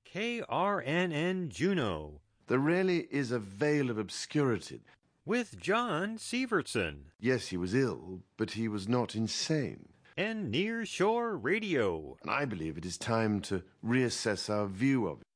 KRNN Juneau. There really is a veil of obscurity. With John Sievertson. Yes, he was ill, but he was not insane. And Near Shore Radio. And I believe it is time to reassess our view of it.